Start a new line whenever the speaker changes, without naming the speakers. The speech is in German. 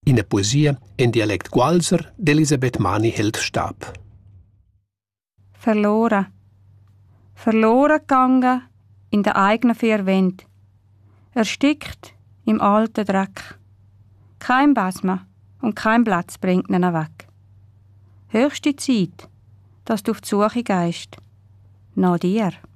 in der Poesie in Dialekt Gualser d'Elisabeth Mani-Held-Stab.
Verloren. Verloren gegangen in den eigenen vier Wänden. Erstickt im alten Dreck. Kein Basma und kein Platz bringt ihn weg. Höchste Zeit, dass du auf die Suche gehst. Nach dir.